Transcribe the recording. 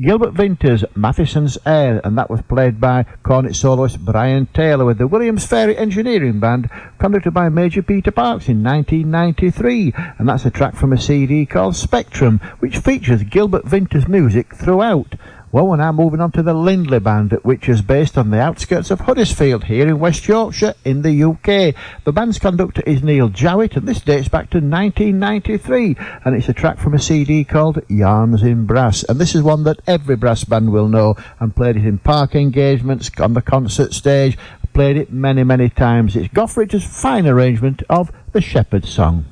Gilbert Vinters, Matheson's Air, and that was played by cornet soloist Brian Taylor with the Williams Ferry Engineering Band, conducted by Major Peter Parks in 1993, and that's a track from a CD called Spectrum, which features Gilbert Vinters music throughout. Well, we're now moving on to the Lindley Band, which is based on the outskirts of Huddersfield here in West Yorkshire in the UK. The band's conductor is Neil Jowett, and this dates back to 1993, and it's a track from a CD called Yarns in Brass, and this is one that every brass band will know, and played it in park engagements, on the concert stage, played it many, many times. It's Gough Richard's fine arrangement of The Shepherd's Song.